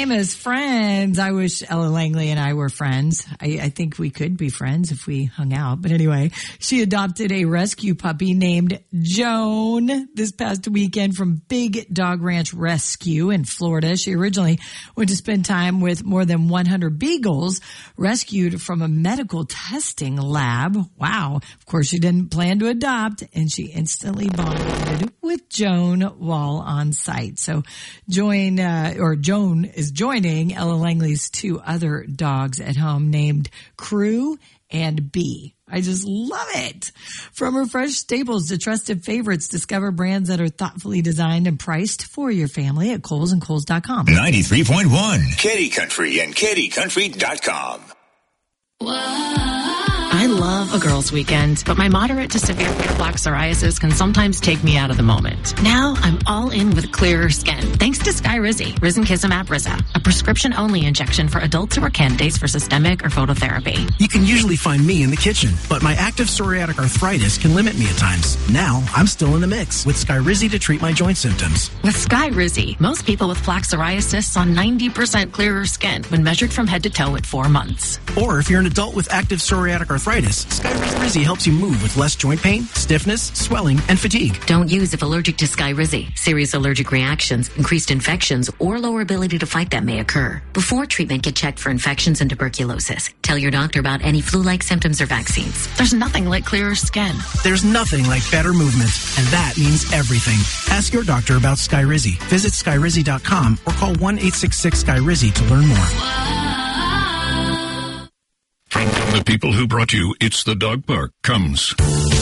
famous friends. I wish Ella Langley and I were friends. I think we could be friends if we hung out. But anyway, she adopted a rescue puppy named Joan this past weekend from Big Dog Ranch Rescue in Florida. She originally went to spend time with more than 100 beagles rescued from a medical testing lab. Wow. Of course, she didn't plan to adopt, and she instantly bonded with Joan while on site. So Joan is joining Ella Langley's two other dogs at home named Crew and Bee. I just love it. From her fresh staples to trusted favorites, discover brands that are thoughtfully designed and priced for your family at KohlsandKohls.com. 93.1 Kitty Country and KittyCountry.com. I love a girls' weekend, but my moderate to severe plaque psoriasis can sometimes take me out of the moment. Now I'm all in with clearer skin, thanks to Skyrizi, Risankizumab Riza, a prescription-only injection for adults who are candidates for systemic or phototherapy. You can usually find me in the kitchen, but my active psoriatic arthritis can limit me at times. Now I'm still in the mix with Skyrizi to treat my joint symptoms. With Skyrizi, most people with plaque psoriasis saw 90% clearer skin when measured from head to toe at 4 months. Or if you're an adult with active psoriatic arthritis, Skyrizi helps you move with less joint pain, stiffness, swelling, and fatigue. Don't use if allergic to Skyrizi. Serious allergic reactions, increased infections, or lower ability to fight them may occur. Before treatment, get checked for infections and tuberculosis. Tell your doctor about any flu-like symptoms or vaccines. There's nothing like clearer skin. There's nothing like better movement, and that means everything. Ask your doctor about Skyrizi. Visit Skyrizi.com or call 1-866-SKYRIZI to learn more. From the people who brought you It's the Dog Park comes